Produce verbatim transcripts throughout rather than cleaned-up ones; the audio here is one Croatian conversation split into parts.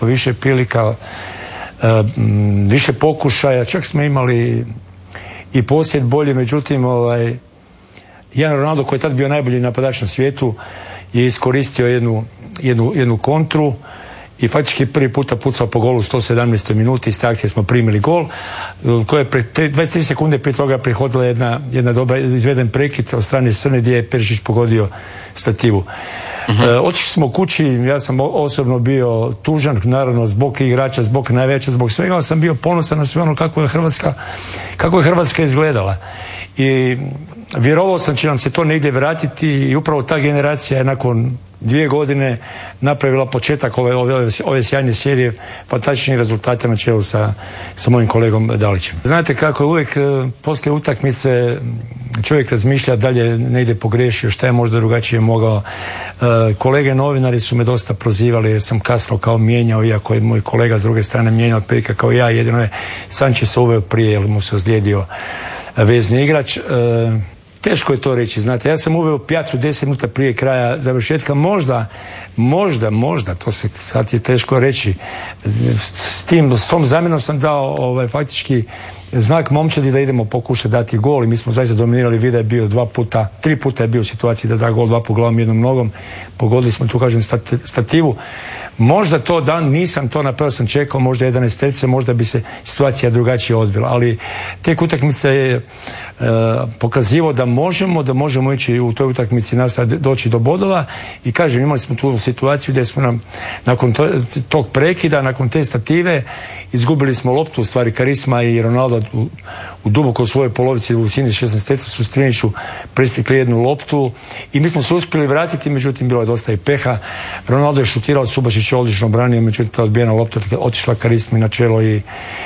više prilika, više pokušaja, čak smo imali i posjed bolje, međutim ovaj, jedan Ronaldo koji je tad bio najbolji napadač na svijetu je iskoristio jednu, jednu, jednu kontru i faktički prvi puta pucao po golu u sto sedamnaestoj minuti. Iz te akcije smo primili gol koja je pre dvadeset tri sekunde prije toga prihodila jedna, jedna dobra izveden prekid od strane Srne gdje je Perišić pogodio stativu. Uh-huh. E, otišli smo kući, ja sam osobno bio tužan, naravno zbog igrača, zbog najveća, zbog svega, ali sam bio ponosan na sve ono kako je Hrvatska, kako je Hrvatska izgledala. I vjerovao sam će nam se to negdje vratiti i upravo ta generacija je nakon dvije godine napravila početak ove, ove, ove sjajne serije, fantastičnih rezultata na čelu sa, sa mojim kolegom Dalićem. Znate kako je uvijek poslije utakmice čovjek razmišlja dalje negdje pogriješio, šta je možda drugačije mogao. Kolege novinari su me dosta prozivali jer sam kasno kao mijenjao, iako je moj kolega s druge strane mijenjao otprilike kao ja, jedino je Sanchez uveo prije jer mu se ozlijedio vezni igrač. Teško je to reći, znate, ja sam uveo Pjacu deset minuta prije kraja završetka, možda, možda, možda, to se sad je teško reći. S tim, s tom zamjenom sam dao ovaj, faktički znak momčadi da idemo pokušati dati gol i mi smo zaista dominirali, Vida je bio dva puta, tri puta je bio u situaciji da da gol, dva po glavom, jednom nogom, pogodili smo tu, kažem, stativu. Možda to dan, nisam to napravio, sam čekao možda jedanaest terce, možda bi se situacija drugačije odvila, ali tek utakmica je e, pokazivo da možemo, da možemo ići u toj utakmici nastaviti doći do bodova i kažem, imali smo tu situaciju gdje smo nam nakon to, tog prekida, nakon te stative izgubili smo loptu, u stvari Karisma i Ronaldo u, u duboko svojoj polovici u visini šesnaest terca su Striniću prestekli jednu loptu i mi smo se uspjeli vratiti, međutim bilo je dosta i peha. Ronaldo je šutirao, Subašić je odlično branio, međutim ta odbijena lopta otišla Karismi na čelo i,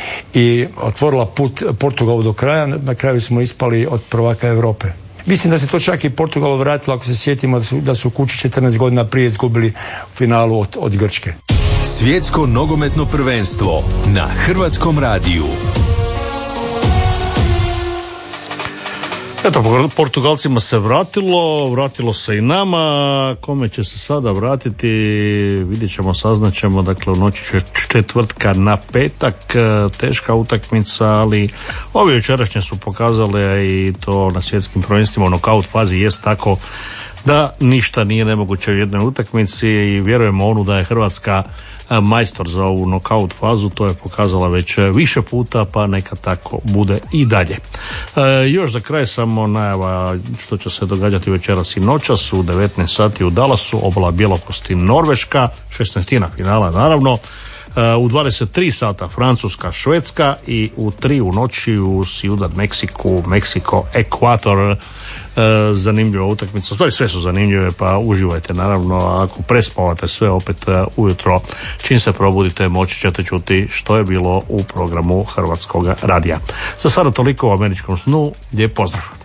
i otvorila put Portugalu do kraja. Na kraju smo ispali od prvaka Europe. Mislim da se to čak i Portugalu vratilo, ako se sjetimo da su, da su kući četrnaest godina prije izgubili u finalu od, od Grčke. Svjetsko nogometno prvenstvo na Hrvatskom radiju. Eto, Portugalcima se vratilo, vratilo se i nama. Kome će se sada vratiti, vidjet ćemo, saznaćemo. Dakle, u noći četvrtka na petak, teška utakmica, ali ovi jučerašnje su pokazale i to na svjetskim prvenstvima u nokaut fazi jest tako da ništa nije nemoguće u jednoj utakmici i vjerujemo onu da je Hrvatska majstor za ovu nokaut fazu, to je pokazala već više puta, pa neka tako bude i dalje. E, još za kraj samo najava što će se događati večeras i noćas u devetnaest sati u Dallasu, obala Bjelokosti Norveška, šesnaestina finala naravno. U dvadeset tri sata Francuska, Švedska i u tri u noći u Ciudad Mexico, Meksiko, Ekvator. Zanimljiva utakmica. Stvari sve su zanimljive, pa uživajte naravno. Ako prespavate sve opet ujutro, čim se probudite moći ćete čuti što je bilo u programu Hrvatskog radija. Za sada toliko u američkom snu. Lijep pozdrav.